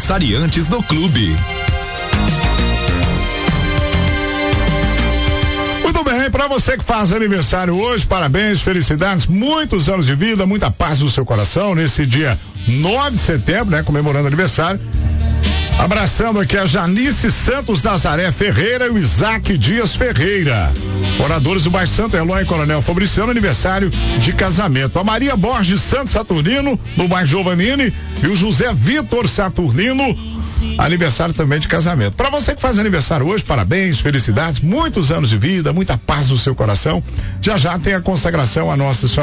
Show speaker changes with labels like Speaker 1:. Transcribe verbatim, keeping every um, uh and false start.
Speaker 1: aniversariantes do clube.
Speaker 2: Muito bem, para você que faz aniversário hoje, parabéns, felicidades, muitos anos de vida, muita paz no seu coração nesse dia nove de setembro, né? Comemorando aniversário. Abraçando aqui a Janice Santos Nazaré Ferreira e o Isaac Dias Ferreira. Moradores do bairro Santo Eloy, Coronel Fabriciano, aniversário de casamento. A Maria Borges Santos Saturnino, no bairro Giovanini, e o José Vitor Saturnino, aniversário também de casamento. Para você que faz aniversário hoje, parabéns, felicidades, muitos anos de vida, muita paz no seu coração. Já já tem a consagração à Nossa Senhora